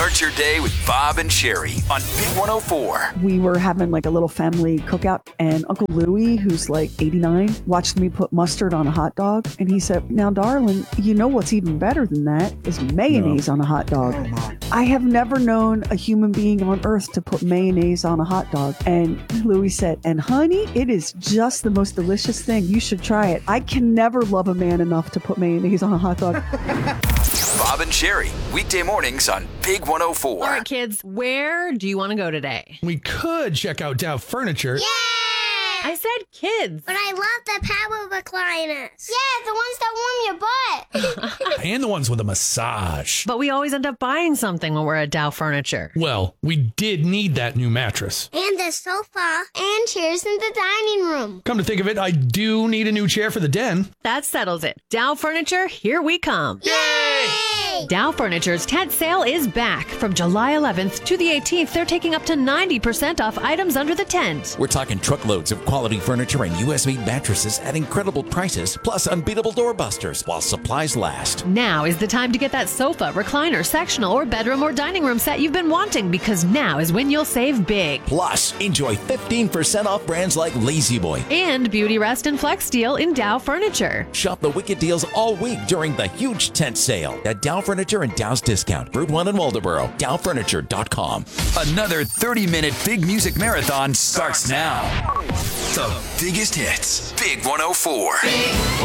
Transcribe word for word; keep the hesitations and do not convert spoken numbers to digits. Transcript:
Start your day with Bob and Sherry on Big one oh four. We were having like a little family cookout, and Uncle Louie, who's like eighty-nine, watched me put mustard on a hot dog. And he said, now, darling, you know what's even better than that is mayonnaise no. on a hot dog. Oh, I have never known a human being on earth to put mayonnaise on a hot dog. And Louie said, and honey, it is just the most delicious thing. You should try it. I can never love a man enough to put mayonnaise on a hot dog. Bob and Sherry, weekday mornings on Big one oh four. All right, kids, where do you want to go today? We could check out Dow Furniture. Yay! I said kids. But I love the power recliners. Yeah, the ones that warm your butt. And the ones with a massage. But we always end up buying something when we're at Dow Furniture. Well, we did need that new mattress. And the sofa. And chairs in the dining room. Come to think of it, I do need a new chair for the den. That settles it. Dow Furniture, here we come. Yay! Dow Furniture's tent sale is back. From July eleventh to the eighteenth, they're taking up to ninety percent off items under the tent. We're talking truckloads of quality furniture and U S-made mattresses at incredible prices, plus unbeatable doorbusters while supplies last. Now is the time to get that sofa, recliner, sectional, or bedroom or dining room set you've been wanting, because now is when you'll save big. Plus, enjoy fifteen percent off brands like Lazy Boy and Beauty Rest and Flex Deal in Dow Furniture. Shop the wicked deals all week during the huge tent sale at Dow Furniture and Dow's Discount, Route one in Waldoboro, dow furniture dot com. Another thirty-minute big music marathon starts now. The biggest hits, Big one oh four.